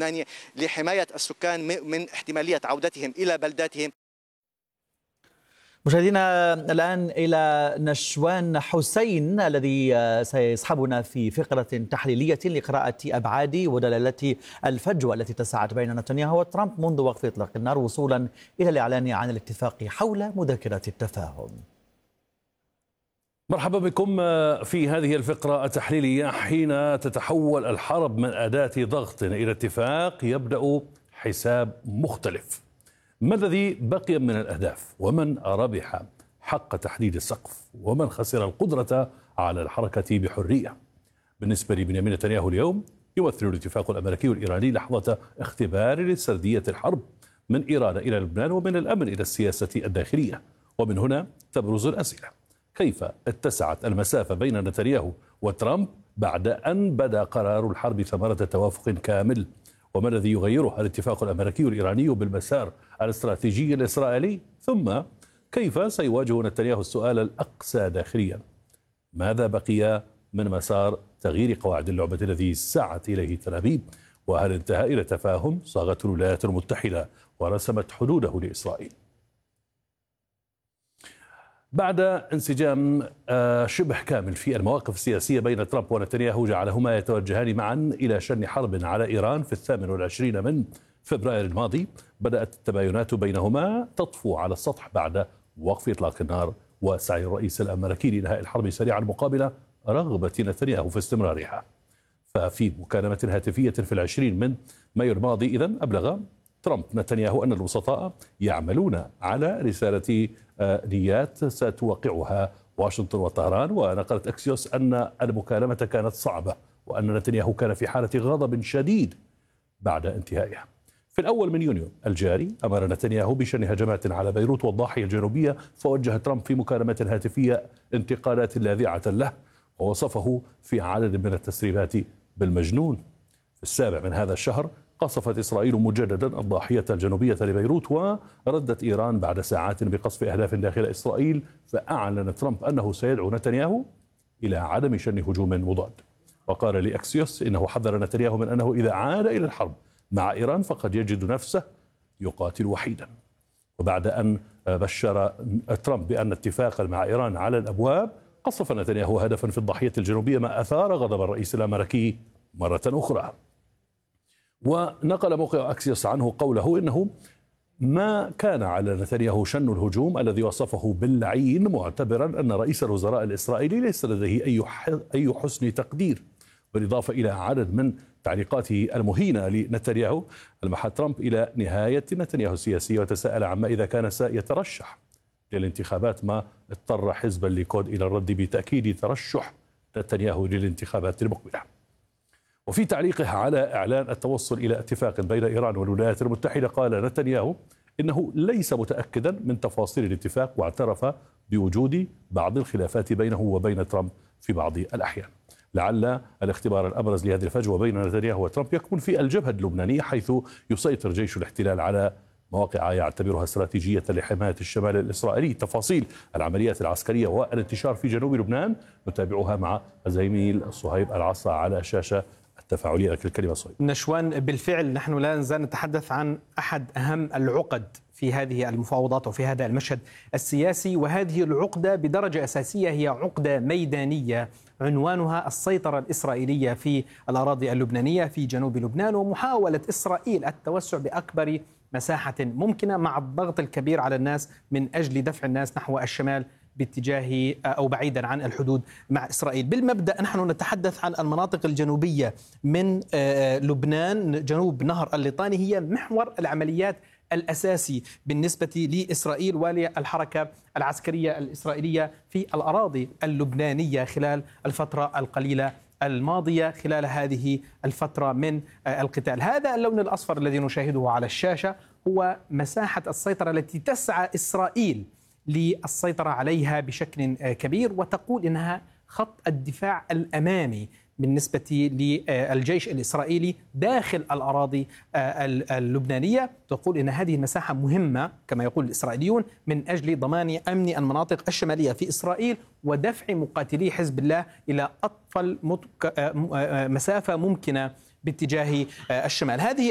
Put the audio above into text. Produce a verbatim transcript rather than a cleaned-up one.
اللبنانية لحماية السكان من احتمالية عودتهم إلى بلداتهم. مشاهدينا الآن إلى نشوان حسين الذي سيصحبنا في فقرة تحليلية لقراءة أبعاد ودلالات الفجوة التي اتسعت بين نتنياهو وترامب منذ وقف إطلاق النار وصولا إلى الإعلان عن الاتفاق حول مذكرة التفاهم. مرحبا بكم في هذه الفقرة التحليلية. حين تتحول الحرب من أداة ضغط إلى اتفاق يبدأ حساب مختلف. ما الذي بقي من الأهداف؟ ومن ربح حق تحديد السقف؟ ومن خسر القدرة على الحركة بحرية؟ بالنسبة لبنيامين نتنياهو اليوم يمثل الاتفاق الأمريكي والإيراني لحظة اختبار لسردية الحرب من إيران إلى لبنان ومن الأمن إلى السياسة الداخلية. ومن هنا تبرز الأسئلة: كيف اتسعت المسافة بين نتنياهو وترامب بعد أن بدا قرار الحرب ثمرة توافق كامل؟ وما الذي يغيره الاتفاق الأمريكي والإيراني بالمسار الاستراتيجي الإسرائيلي؟ ثم كيف سيواجه نتنياهو السؤال الأقسى داخليا: ماذا بقي من مسار تغيير قواعد اللعبة الذي سعت إليه تل أبيب؟ وهل انتهى إلى تفاهم صاغته الولايات المتحدة ورسمت حدوده لإسرائيل؟ بعد انسجام شبه كامل في المواقف السياسية بين ترامب ونتنياهو جعلهما يتوجهان معا إلى شن حرب على إيران في الثامن والعشرين من فبراير الماضي، بدأت التباينات بينهما تطفو على السطح بعد وقف إطلاق النار وسعي الرئيس الأمريكي لإنهاء الحرب سريعا مقابل رغبة نتنياهو في استمرارها. ففي مكالمة هاتفية في العشرين من مايو الماضي إذن أبلغ ترامب نتنياهو أن الوسطاء يعملون على رسالة نيات ستوقعها واشنطن وطهران. ونقلت أكسيوس أن المكالمة كانت صعبة وأن نتنياهو كان في حالة غضب شديد بعد انتهائها. في الأول من يونيو الجاري أمر نتنياهو بشن هجمات على بيروت والضاحية الجنوبية، فوجه ترامب في مكالمة هاتفية انتقادات لاذعة له ووصفه في عدد من التسريبات بالمجنون. في السابع من هذا الشهر قصفت إسرائيل مجددا الضاحية الجنوبية لبيروت، وردت إيران بعد ساعات بقصف أهداف داخل إسرائيل. فأعلن ترامب أنه سيدعو نتنياهو إلى عدم شن هجوم مضاد. وقال لأكسيوس إنه حذر نتنياهو من أنه إذا عاد إلى الحرب مع إيران فقد يجد نفسه يقاتل وحيدا. وبعد أن بشر ترامب بأن اتفاقا مع إيران على الأبواب، قصف نتنياهو هدفا في الضاحية الجنوبية، ما أثار غضب الرئيس الأمريكي مرة أخرى. ونقل موقع أكسيوس عنه قوله إنه ما كان على نتنياهو شن الهجوم الذي وصفه باللعين، معتبرا أن رئيس الوزراء الإسرائيلي ليس لديه أي أي حسن تقدير. بالإضافة إلى عدد من تعليقاته المهينة لنتنياهو، لمح ترامب إلى نهاية نتنياهو السياسية وتساءل عما إذا كان سيترشح للانتخابات، ما اضطر حزب الليكود إلى الرد بتأكيد ترشح نتنياهو للانتخابات المقبلة. وفي تعليقه على إعلان التوصل إلى اتفاق بين إيران والولايات المتحدة، قال نتنياهو إنه ليس متأكدا من تفاصيل الاتفاق، واعترف بوجود بعض الخلافات بينه وبين ترامب في بعض الأحيان. لعل الاختبار الأبرز لهذه الفجوة بين نتنياهو وترامب يكون في الجبهة اللبنانية، حيث يسيطر جيش الاحتلال على مواقع يعتبرها استراتيجية لحماية الشمال الإسرائيلي. تفاصيل العمليات العسكرية والانتشار في جنوب لبنان نتابعها مع الزميل صهيب العصا على شاشة التفاعلية. لك الكلمة صهيب. نشوان، بالفعل نحن لا نزال نتحدث عن أحد أهم العقد في هذه المفاوضات وفي هذا المشهد السياسي، وهذه العقدة بدرجة أساسية هي عقدة ميدانية عنوانها السيطرة الإسرائيلية في الأراضي اللبنانية في جنوب لبنان، ومحاولة إسرائيل التوسع بأكبر مساحة ممكنة مع الضغط الكبير على الناس من أجل دفع الناس نحو الشمال باتجاه أو بعيدا عن الحدود مع إسرائيل. بالمبدأ نحن نتحدث عن المناطق الجنوبية من لبنان، جنوب نهر الليطاني، هي محور العمليات الأساسي بالنسبة لإسرائيل وللحركة العسكرية الإسرائيلية في الأراضي اللبنانية خلال الفترة القليلة الماضية، خلال هذه الفترة من القتال. هذا اللون الأصفر الذي نشاهده على الشاشة هو مساحة السيطرة التي تسعى إسرائيل للسيطرة عليها بشكل كبير، وتقول إنها خط الدفاع الأمامي بالنسبة للجيش الإسرائيلي داخل الأراضي اللبنانية. تقول إن هذه المساحة مهمة كما يقول الإسرائيليون من أجل ضمان أمن المناطق الشمالية في إسرائيل ودفع مقاتلي حزب الله إلى أطول مسافة ممكنة باتجاه الشمال. هذه